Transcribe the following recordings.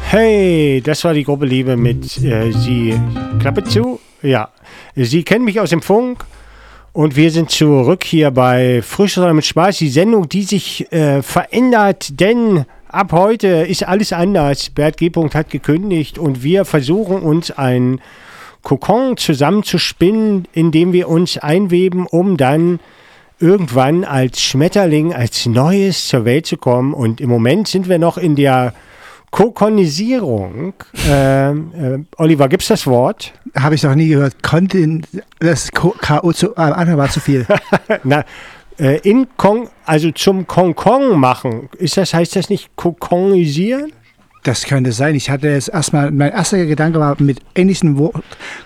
Hey, das war die Gruppe Liebe mit Sie. Klappe zu? Ja. Sie kennen mich aus dem Funk und wir sind zurück hier bei Frisch oder mit Spaß. Die Sendung, die sich verändert, denn ab heute ist alles anders. Bert G. hat gekündigt und wir versuchen uns ein Kokon zusammenzuspinnen, in dem wir uns einweben, um dann irgendwann als Schmetterling, als Neues zur Welt zu kommen. Und im Moment sind wir noch in der Kokonisierung. Oliver, gibt's das Wort? Habe ich noch nie gehört. Das K.O. war zu viel. Na, also zum Konkon machen. Heißt das nicht kokonisieren? Das könnte sein. Ich hatte jetzt erstmal, mein erster Gedanke war mit ähnlichen Wort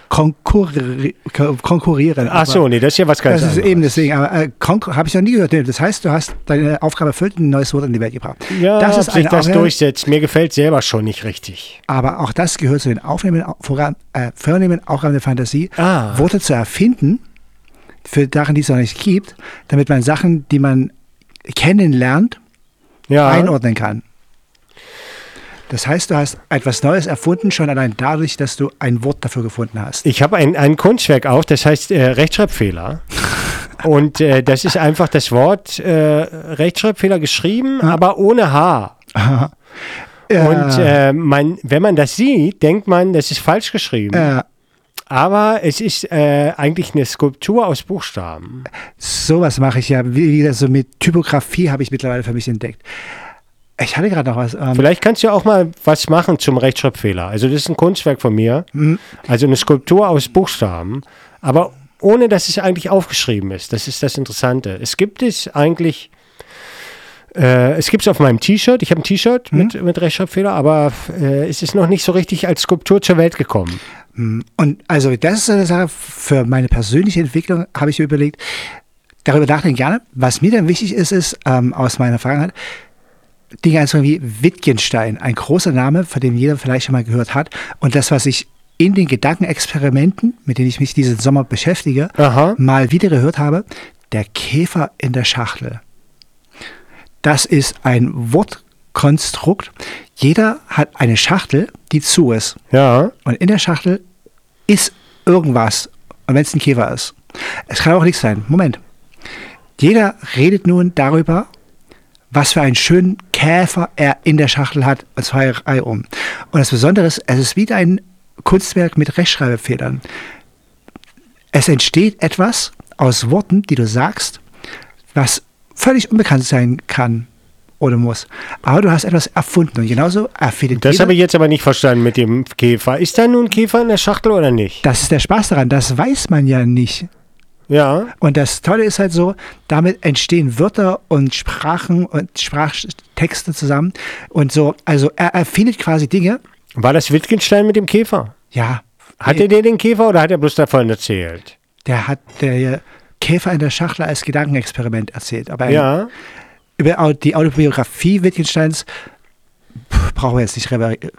konkurrieren. Ach so, nee, das ist ja was ganz anderes. Das ist eben deswegen, aber habe ich noch nie gehört. Das heißt, du hast deine Aufgabe erfüllt und ein neues Wort in die Welt gebracht. Ja, das ist sich das durchsetzt. Mir gefällt selber schon nicht richtig. Aber auch das gehört zu den vornehmen Aufgaben der Fantasie, Worte zu erfinden, für Sachen, die es noch nicht gibt, damit man Sachen, die man kennenlernt, einordnen kann. Das heißt, du hast etwas Neues erfunden, schon allein dadurch, dass du ein Wort dafür gefunden hast. Ich habe ein Kunstwerk auf, das heißt Rechtschreibfehler. Und das ist einfach das Wort Rechtschreibfehler geschrieben, aber ohne H. Aha. Und wenn man das sieht, denkt man, das ist falsch geschrieben. Aber es ist eigentlich eine Skulptur aus Buchstaben. Sowas mache ich ja. Wieder so mit Typografie habe ich mittlerweile für mich entdeckt. Ich hatte gerade noch was. Vielleicht kannst du auch mal was machen zum Rechtschreibfehler. Also das ist ein Kunstwerk von mir. Also eine Skulptur aus Buchstaben. Aber ohne, dass es eigentlich aufgeschrieben ist. Das ist das Interessante. Es gibt es eigentlich... es gibt es auf meinem T-Shirt. Ich habe ein T-Shirt mit Rechtschreibfehler, aber es ist noch nicht so richtig als Skulptur zur Welt gekommen. Und also das ist eine Sache für meine persönliche Entwicklung, habe ich mir überlegt. Darüber nachdenken gerne. Was mir dann wichtig ist aus meiner Vergangenheit, Dinge wie Wittgenstein, ein großer Name, von dem jeder vielleicht schon mal gehört hat. Und das, was ich in den Gedankenexperimenten, mit denen ich mich diesen Sommer beschäftige, mal wieder gehört habe, der Käfer in der Schachtel. Das ist ein Wortkonstrukt. Jeder hat eine Schachtel, die zu ist. Ja. Und in der Schachtel ist irgendwas. Und wenn es ein Käfer ist. Es kann auch nichts sein. Moment. Jeder redet nun darüber, was für einen schönen Käfer er in der Schachtel hat, und zwar reihum. Und das Besondere ist, es ist wieder ein Kunstwerk mit Rechtschreibfehlern. Es entsteht etwas aus Worten, die du sagst, was völlig unbekannt sein kann oder muss. Aber du hast etwas erfunden und genauso erfindet Das habe ich jetzt aber nicht verstanden mit dem Käfer. Ist da nun ein Käfer in der Schachtel oder nicht? Das ist der Spaß daran, das weiß man ja nicht. Ja. Und das Tolle ist halt so, damit entstehen Wörter und Sprachen und Sprachtexte zusammen und so. Also er erfindet quasi Dinge. War das Wittgenstein mit dem Käfer? Ja. Hatte der den Käfer oder hat er bloß davon erzählt? Der hat der Käfer in der Schachtel als Gedankenexperiment erzählt. Aber über die Autobiografie Wittgensteins brauchen wir jetzt nicht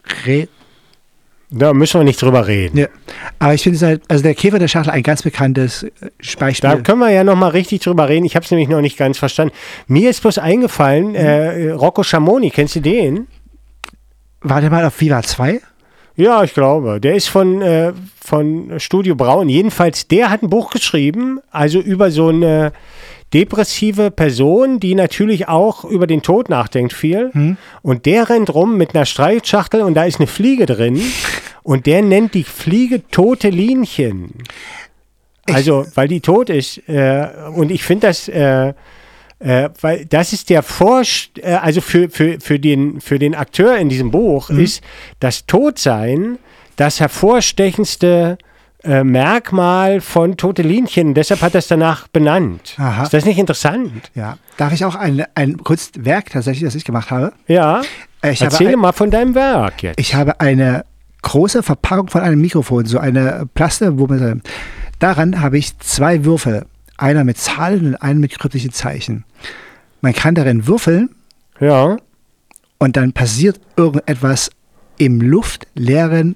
Da müssen wir nicht drüber reden. Ja. Aber ich finde es halt, also der Käfer der Schachtel, ein ganz bekanntes Beispiel. Da können wir ja noch mal richtig drüber reden. Ich habe es nämlich noch nicht ganz verstanden. Mir ist bloß eingefallen, Rocco Schamoni, kennst du den? War der mal auf Viva 2? Ja, ich glaube. Der ist von Studio Braun. Jedenfalls, der hat ein Buch geschrieben, also über so eine depressive Person, die natürlich auch über den Tod nachdenkt viel. Und der rennt rum mit einer Streichschachtel und da ist eine Fliege drin. Und der nennt die Fliege Tote Linchen. Also, weil die tot ist. Und ich finde das, weil das ist der also für den Akteur in diesem Buch ist das Todsein das hervorstechendste Merkmal von Tote Linchen. Deshalb hat er es danach benannt. Aha. Ist das nicht interessant? Ja. Darf ich auch ein Kunstwerk tatsächlich, das ich gemacht habe? Ja. Erzähle mal von deinem Werk jetzt. Ich habe eine große Verpackung von einem Mikrofon, so eine Plaste, daran habe ich 2 Würfel. Einer mit Zahlen und einen mit kryptischen Zeichen. Man kann darin würfeln. Ja. Und dann passiert irgendetwas im luftleeren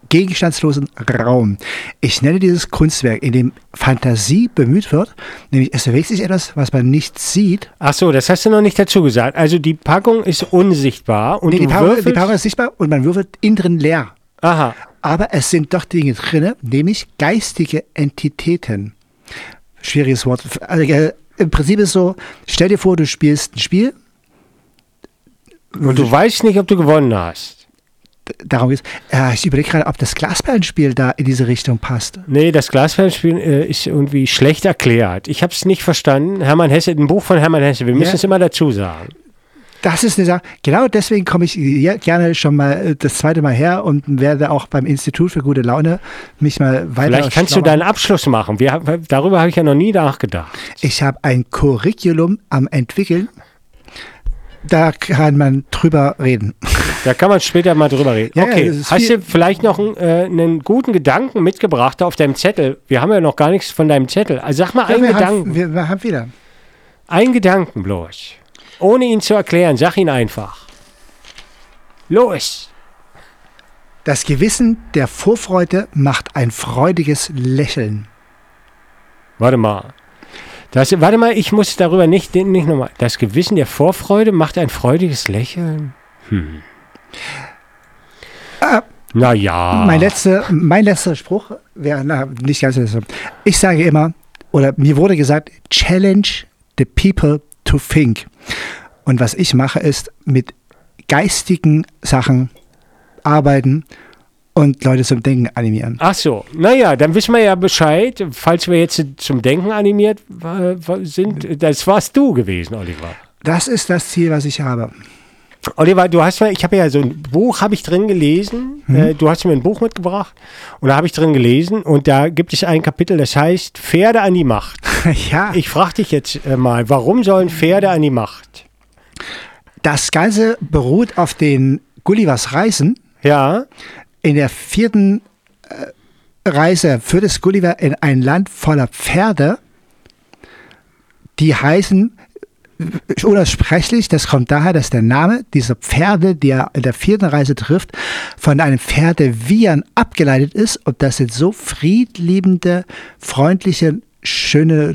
gegenstandslosen Raum. Ich nenne dieses Kunstwerk, in dem Fantasie bemüht wird, nämlich es bewegt sich etwas, was man nicht sieht. Ach so, das hast du noch nicht dazu gesagt. Also die Packung ist unsichtbar und Die Packung ist sichtbar und man würfelt innen drin leer. Aha. Aber es sind doch Dinge drin, nämlich geistige Entitäten. Schwieriges Wort. Also, im Prinzip ist so, stell dir vor, du spielst ein Spiel. Und du weißt nicht, ob du gewonnen hast. Darum geht's. Ich überlege gerade, ob das Glasperlenspiel da in diese Richtung passt. Nee, das Glasperlenspiel ist irgendwie schlecht erklärt. Ich habe es nicht verstanden. Hermann Hesse, ein Buch von Hermann Hesse. Wir müssen es immer dazu sagen. Das ist eine Sache, genau deswegen komme ich gerne schon mal das zweite Mal her und werde auch beim Institut für gute Laune mich mal weiter. Vielleicht kannst du deinen Abschluss machen. Darüber habe ich ja noch nie nachgedacht. Ich habe ein Curriculum am entwickeln. Da kann man drüber reden. Da kann man später mal drüber reden. Ja, okay, hast du vielleicht noch einen guten Gedanken mitgebracht auf deinem Zettel? Wir haben ja noch gar nichts von deinem Zettel. Also sag mal einen Gedanken. Wir haben wieder. Einen Gedanken bloß. Ohne ihn zu erklären, sag ihn einfach. Los! Das Gewissen der Vorfreude macht ein freudiges Lächeln. Warte mal. Ich muss darüber nicht nochmal. Das Gewissen der Vorfreude macht ein freudiges Lächeln? Naja. Mein letzter Spruch wäre nicht ganz so. Ich sage immer, oder mir wurde gesagt, challenge the people to think. Und was ich mache, ist mit geistigen Sachen arbeiten und Leute zum Denken animieren. Ach so, naja, dann wissen wir ja Bescheid, falls wir jetzt zum Denken animiert sind. Das warst du gewesen, Oliver. Das ist das Ziel, was ich habe. Oliver, ich habe ja so ein Buch, habe ich drin gelesen. Du hast mir ein Buch mitgebracht und da habe ich drin gelesen und da gibt es ein Kapitel, das heißt Pferde an die Macht. Ja. Ich frage dich jetzt mal, warum sollen Pferde an die Macht? Das Ganze beruht auf den Gullivers Reisen. Ja. In der 4. Reise führt es Gulliver in ein Land voller Pferde, die heißen unaussprechlich, das kommt daher, dass der Name dieser Pferde, die er in der 4. Reise trifft, von einem Pferdewiehern abgeleitet ist und das sind so friedliebende, freundliche, schöne